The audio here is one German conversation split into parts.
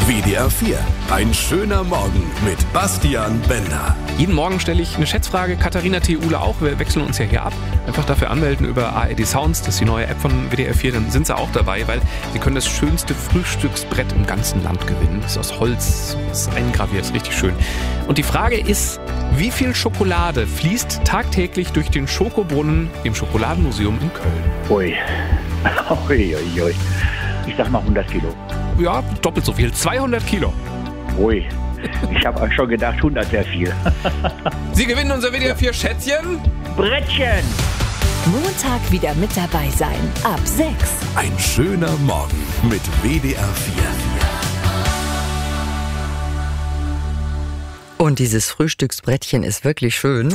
WDR 4. Ein schöner Morgen mit Bastian Bender. Jeden Morgen stelle ich eine Schätzfrage. Katharina T. Uhle auch. Wir wechseln uns ja hier ab. Einfach dafür anmelden über ARD Sounds. Das ist die neue App von WDR 4. Dann sind sie auch dabei, weil sie können das schönste Frühstücksbrett im ganzen Land gewinnen. Das ist aus Holz, das ist eingraviert, das ist richtig schön. Und die Frage ist, wie viel Schokolade fließt tagtäglich durch den Schokobrunnen im Schokoladenmuseum in Köln? Ui. Ich sag mal 100 Kilo. Ja, doppelt so viel. 200 Kilo. Ui. Ich habe schon gedacht, 100 wäre viel. Sie gewinnen unser WDR 4 Schätzchen. Brettchen. Montag wieder mit dabei sein. Ab 6. Ein schöner Morgen mit WDR 4. Und dieses Frühstücksbrettchen ist wirklich schön.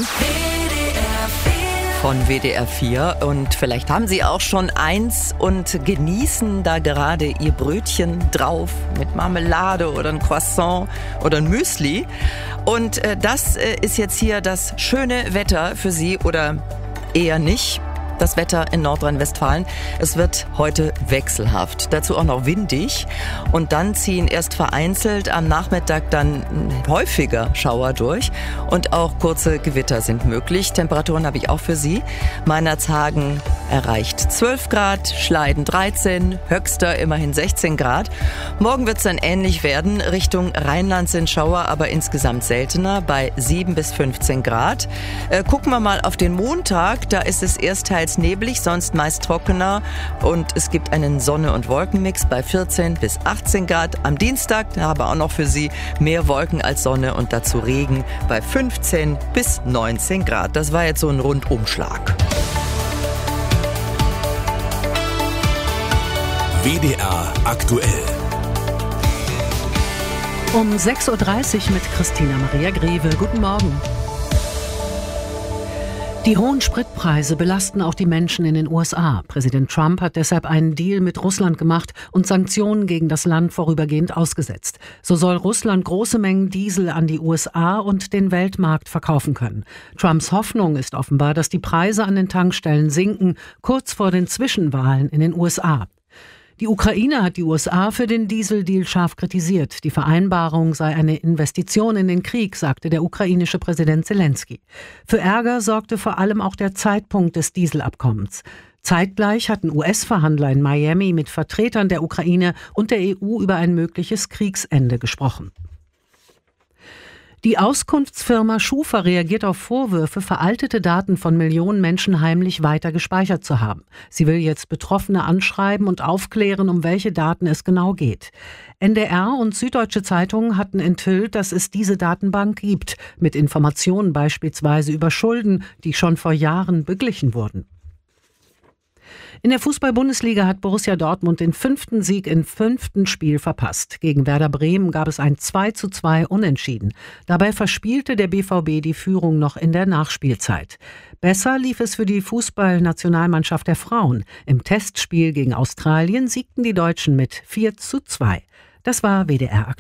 Von WDR 4 und vielleicht haben Sie auch schon eins und genießen da gerade Ihr Brötchen drauf mit Marmelade oder ein Croissant oder ein Müsli. Und das ist jetzt hier das schöne Wetter für Sie oder eher nicht. Das Wetter in Nordrhein-Westfalen. Es wird heute wechselhaft. Dazu auch noch windig. Und dann ziehen erst vereinzelt am Nachmittag dann häufiger Schauer durch. Und auch kurze Gewitter sind möglich. Temperaturen habe ich auch für Sie. Meinerzhagen erreicht 12 Grad, Schleiden 13, Höxter immerhin 16 Grad. Morgen wird es dann ähnlich werden. Richtung Rheinland sind Schauer, aber insgesamt seltener bei 7 bis 15 Grad. Gucken wir mal auf den Montag. Da ist es erst teils neblig, sonst meist trockener und es gibt einen Sonne- und Wolkenmix bei 14 bis 18 Grad. Am Dienstag haben wir auch noch für Sie mehr Wolken als Sonne und dazu Regen bei 15 bis 19 Grad. Das war jetzt so ein Rundumschlag. WDR aktuell. Um 6.30 Uhr mit Christina Maria Greve. Guten Morgen. Die hohen Spritpreise belasten auch die Menschen in den USA. Präsident Trump hat deshalb einen Deal mit Russland gemacht und Sanktionen gegen das Land vorübergehend ausgesetzt. So soll Russland große Mengen Diesel an die USA und den Weltmarkt verkaufen können. Trumps Hoffnung ist offenbar, dass die Preise an den Tankstellen sinken, kurz vor den Zwischenwahlen in den USA. Die Ukraine hat die USA für den Dieseldeal scharf kritisiert. Die Vereinbarung sei eine Investition in den Krieg, sagte der ukrainische Präsident Zelensky. Für Ärger sorgte vor allem auch der Zeitpunkt des Dieselabkommens. Zeitgleich hatten US-Verhandler in Miami mit Vertretern der Ukraine und der EU über ein mögliches Kriegsende gesprochen. Die Auskunftsfirma Schufa reagiert auf Vorwürfe, veraltete Daten von Millionen Menschen heimlich weiter gespeichert zu haben. Sie will jetzt Betroffene anschreiben und aufklären, um welche Daten es genau geht. NDR und Süddeutsche Zeitung hatten enthüllt, dass es diese Datenbank gibt, mit Informationen beispielsweise über Schulden, die schon vor Jahren beglichen wurden. In der Fußball-Bundesliga hat Borussia Dortmund den 5. Sieg im 5. Spiel verpasst. Gegen Werder Bremen gab es ein 2:2 Unentschieden. Dabei verspielte der BVB die Führung noch in der Nachspielzeit. Besser lief es für die Fußballnationalmannschaft der Frauen. Im Testspiel gegen Australien siegten die Deutschen mit 4:2. Das war WDR aktuell.